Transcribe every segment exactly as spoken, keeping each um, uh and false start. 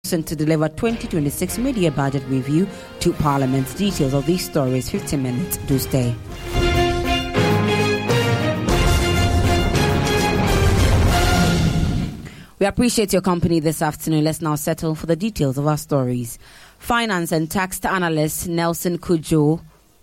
to deliver twenty twenty-six media budget review to Parliament. Details of these stories, fifteen minutes. Do stay. We appreciate your company this afternoon. Let's now settle for the details of our stories. Finance and tax analyst Nelson Kudjo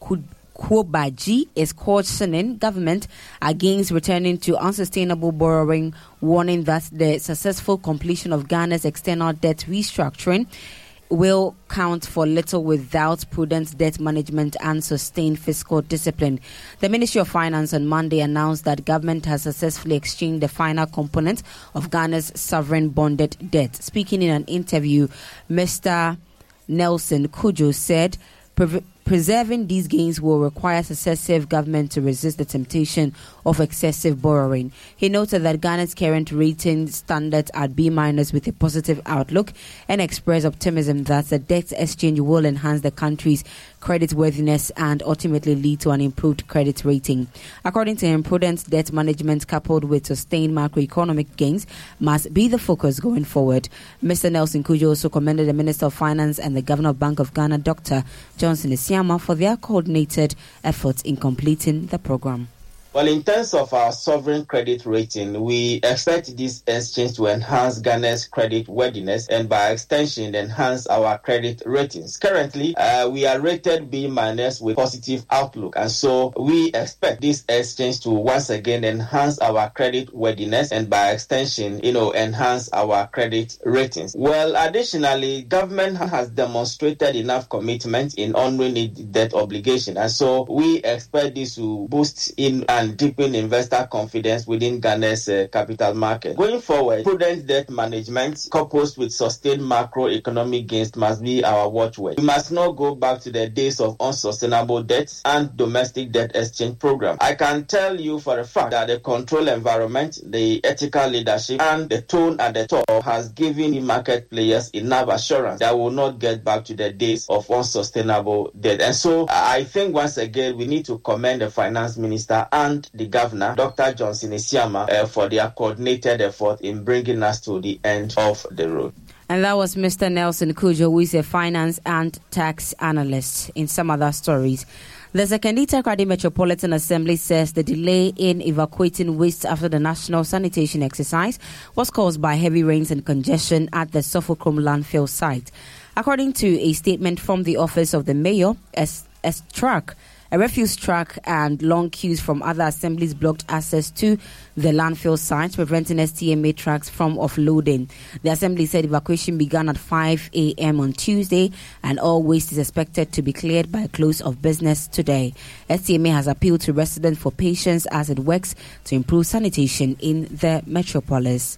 Kwobaji is cautioning government against returning to unsustainable borrowing, warning that the successful completion of Ghana's external debt restructuring will count for little without prudent debt management and sustained fiscal discipline. The Ministry of Finance on Monday announced that government has successfully exchanged the final component of Ghana's sovereign bonded debt. Speaking in an interview, Mister Nelson Kudjo said pre- preserving these gains will require successive government to resist the temptation of excessive borrowing. He noted that Ghana's current rating standards at B minus with a positive outlook and expressed optimism that the debt exchange will enhance the country's creditworthiness and ultimately lead to an improved credit rating. According to him, prudent debt management coupled with sustained macroeconomic gains must be the focus going forward. Mister Nelson Kudjo also commended the Minister of Finance and the Governor of Bank of Ghana, Doctor Johnson Isiama, for their coordinated efforts in completing the program. Well, in terms of our sovereign credit rating, we expect this exchange to enhance Ghana's credit worthiness and by extension enhance our credit ratings. Currently, uh, we are rated B minus with positive outlook, and so we expect this exchange to once again enhance our credit worthiness and by extension, you know, enhance our credit ratings. Well, additionally, government has demonstrated enough commitment in honoring its debt obligation, and so we expect this to boost in and deepen investor confidence within Ghana's uh, capital market. Going forward, prudent debt management coupled with sustained macroeconomic gains must be our watchword. We must not go back to the days of unsustainable debt and domestic debt exchange program. I can tell you for a fact that the control environment, the ethical leadership, and the tone at the top has given market players enough assurance that we will not get back to the days of unsustainable debt. And so I think once again we need to commend the finance minister and the governor, Doctor Johnson Isiama, uh, for their coordinated effort in bringing us to the end of the road. And that was Mister Nelson Kudjo, who is a finance and tax analyst. In some other stories, the Sekendita Krade Metropolitan Assembly says the delay in evacuating waste after the national sanitation exercise was caused by heavy rains and congestion at the Sofokrom landfill site. According to a statement from the office of the mayor, as a truck A refuse truck and long queues from other assemblies blocked access to the landfill site, preventing S T M A trucks from offloading. The assembly said evacuation began at five a.m. on Tuesday and all waste is expected to be cleared by close of business today. S T M A has appealed to residents for patience as it works to improve sanitation in the metropolis.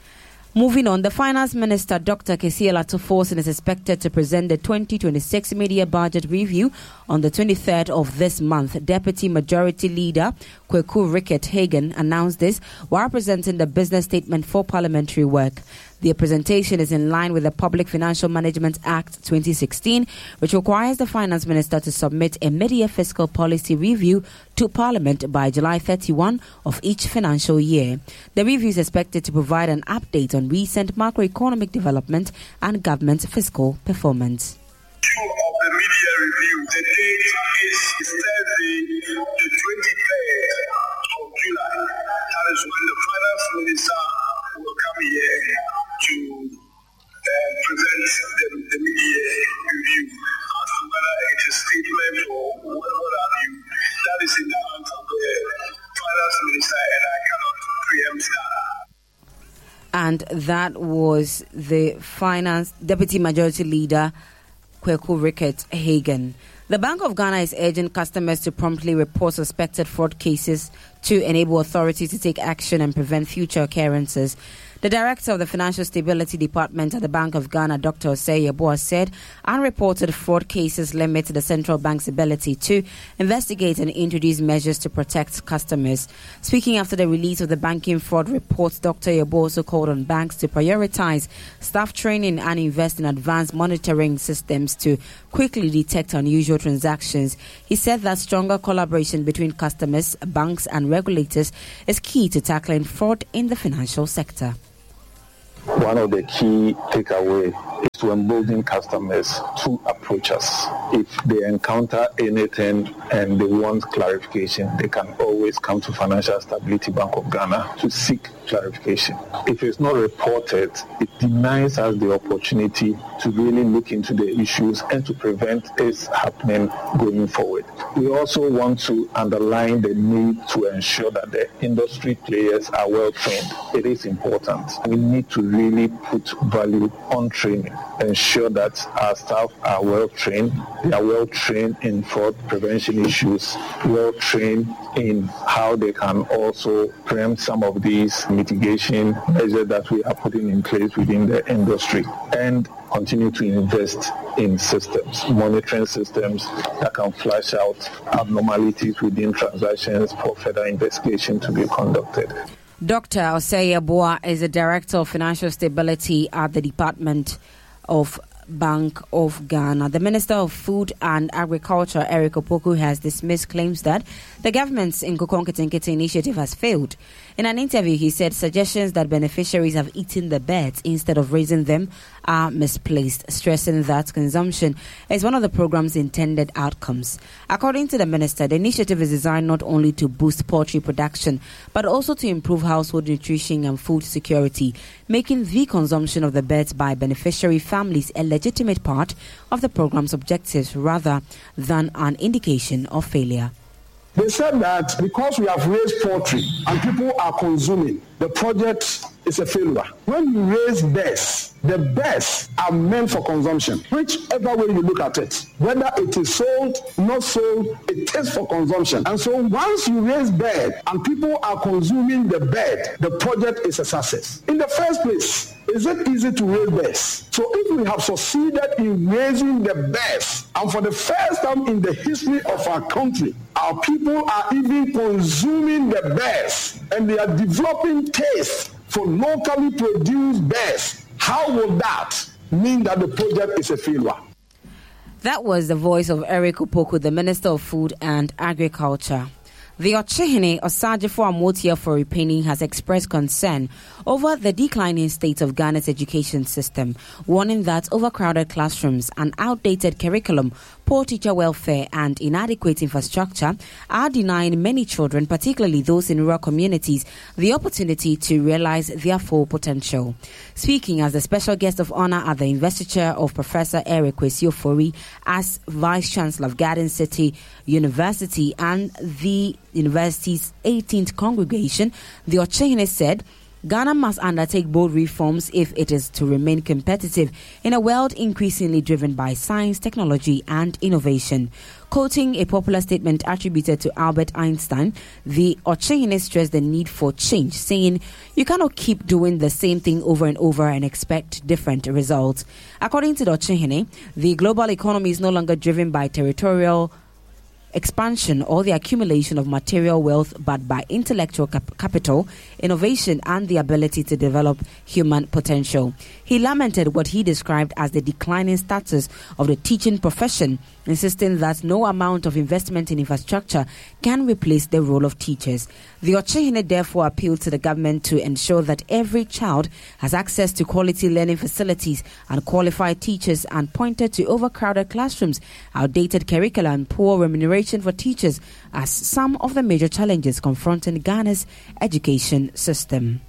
Moving on, the Finance Minister, Doctor Kessié Lato-Forson, is expected to present the twenty twenty-six media budget review on the twenty-third of this month. Deputy Majority Leader Kweku Rickett-Hagen announced this while presenting the business statement for parliamentary work. The presentation is in line with the Public Financial Management Act twenty sixteen, which requires the Finance Minister to submit a mid-year fiscal policy review to Parliament by July thirty-first of each financial year. The review is expected to provide an update on recent macroeconomic development and government fiscal performance. Of the media review, the date is Thursday, the twenty-third of July. That is when the Finance Minister will come here to uh, present the, the media review. As to whether it's a statement or what, what have you, that is in the hands of the Finance Minister, and I cannot preempt that. And that was the Finance Deputy Majority Leader Kweku Rickett-Hagen. The Bank of Ghana is urging customers to promptly report suspected fraud cases to enable authorities to take action and prevent future occurrences. The Director of the Financial Stability Department at the Bank of Ghana, Doctor Osei Yeboah, said unreported fraud cases limit the central bank's ability to investigate and introduce measures to protect customers. Speaking after the release of the banking fraud report, Doctor Yeboah also called on banks to prioritize staff training and invest in advanced monitoring systems to quickly detect unusual transactions. He said that stronger collaboration between customers, banks and regulators is key to tackling fraud in the financial sector. One of the key takeaways is to embolden customers to approach us. If they encounter anything and they want clarification, they can always come to Financial Stability Bank of Ghana to seek clarification. If it's not reported, it denies us the opportunity to really look into the issues and to prevent it happening going forward. We also want to underline the need to ensure that the industry players are well trained. It is important. We need to really put value on training, ensure that our staff are well trained. They are well trained in fraud prevention issues, well trained in how they can also preempt some of these mitigation measures that we are putting in place within the industry, and continue to invest in systems, monitoring systems that can flash out abnormalities within transactions for further investigation to be conducted. Doctor Osei Yeboah is the Director of Financial Stability at the Department of Bank of Ghana. The Minister of Food and Agriculture, Eric Opoku, has dismissed claims that the government's Nkukong Kitinkiti initiative has failed. In an interview, he said suggestions that beneficiaries have eaten the birds instead of raising them are misplaced, stressing that consumption is one of the program's intended outcomes. According to the minister, the initiative is designed not only to boost poultry production, but also to improve household nutrition and food security, making the consumption of the birds by beneficiary families a legitimate part of the program's objectives rather than an indication of failure. They said that because we have raised poultry and people are consuming, the project is a failure. When you raise birds, the birds are meant for consumption, whichever way you look at it. Whether it is sold, not sold, it is for consumption. And so once you raise bird and people are consuming the bird, the project is a success. In the first place, is it easy to raise birds? So if we have succeeded in raising the birds, and for the first time in the history of our country, our people are even consuming the birds, and they are developing taste for locally produced birds, how will that mean that the project is a failure? That was the voice of Eric Opoku, the Minister of Food and Agriculture. The Ochehene Osajifo Amotia Foripeni has expressed concern over the declining state of Ghana's education system, warning that overcrowded classrooms, an outdated curriculum, poor teacher welfare and inadequate infrastructure are denying many children, particularly those in rural communities, the opportunity to realize their full potential. Speaking as the special guest of honor at the investiture of Professor Eric Kwesi Ofori as Vice Chancellor of Garden City University and the university's eighteenth congregation, the Ochehene said Ghana must undertake bold reforms if it is to remain competitive in a world increasingly driven by science, technology, and innovation. Quoting a popular statement attributed to Albert Einstein, the Ochehene stressed the need for change, saying, "You cannot keep doing the same thing over and over and expect different results." According to the Ochehene, the global economy is no longer driven by territorial expansion or the accumulation of material wealth, but by intellectual cap- capital, innovation, and the ability to develop human potential. He lamented what he described as the declining status of the teaching profession, insisting that no amount of investment in infrastructure can replace the role of teachers. The Ochehene therefore appealed to the government to ensure that every child has access to quality learning facilities and qualified teachers, and pointed to overcrowded classrooms, outdated curricula, and poor remuneration for teachers as some of the major challenges confronting Ghana's education system.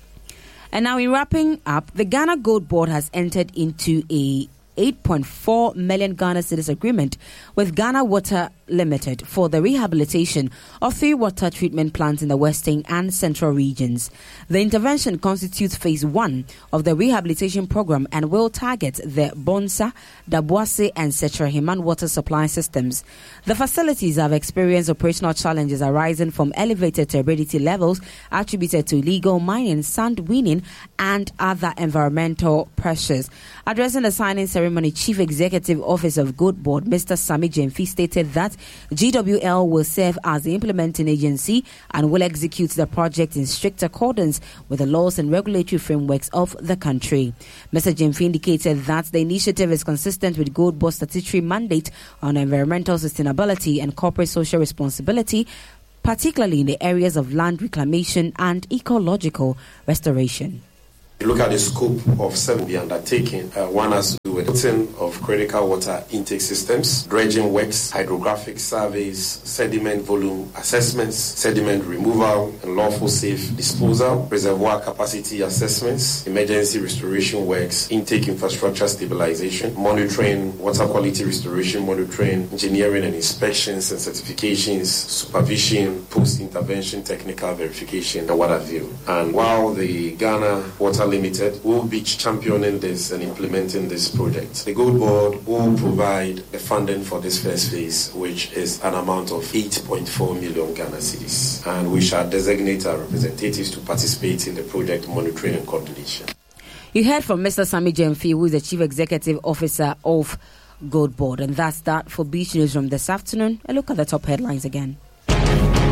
And now, in wrapping up, the Ghana Gold Board has entered into a eight point four million Ghana cedis agreement with Ghana Water Limited for the rehabilitation of three water treatment plants in the western and central regions. The intervention constitutes phase one of the rehabilitation program and will target the Bonsa, Dabuase, and Setrahiman water supply systems. The facilities have experienced operational challenges arising from elevated turbidity levels attributed to illegal mining, sand winning, and other environmental pressures. Addressing the signing ceremony, Chief Executive Officer of Gold Board, Mister Sami Jemfi, stated that G W L will serve as the implementing agency and will execute the project in strict accordance with the laws and regulatory frameworks of the country. Mister Jemfi indicated that the initiative is consistent with Gold Board's statutory mandate on environmental sustainability and corporate social responsibility, particularly in the areas of land reclamation and ecological restoration. You look at the scope of seven be undertaken. Uh, one has to do with putting of critical water intake systems, dredging works, hydrographic surveys, sediment volume assessments, sediment removal and lawful safe disposal, reservoir capacity assessments, emergency restoration works, intake infrastructure stabilization, monitoring, water quality restoration monitoring, engineering and inspections and certifications, supervision, post-intervention technical verification, and what have you. And while the Ghana Water Limited will be championing this and implementing this project, the Gold Board will provide the funding for this first phase, which is an amount of eight point four million Ghana cedis. And we shall designate our representatives to participate in the project monitoring and coordination. You heard from Mister Sammy Gyamfi, who is the Chief Executive Officer of Gold Board. And that's that for Beach Newsroom this afternoon. A look at the top headlines again.